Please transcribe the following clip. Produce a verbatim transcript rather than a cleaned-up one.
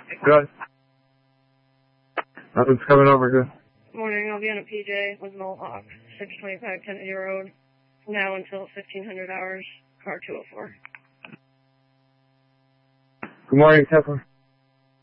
Good. Nothing's coming over good. Morning, I'll be on a P J with Mohawk, six twenty-five Kennedy Road, now until fifteen hundred hours, car two oh four. Good morning, Temple.